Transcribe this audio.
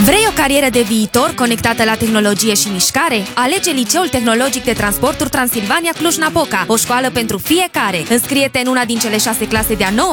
Vrei o carieră de viitor conectată la tehnologie și mișcare? Alege Liceul Tehnologic de Transporturi Transilvania Cluj-Napoca, o școală pentru fiecare. Înscrie-te în una din cele 6 clase de-a 9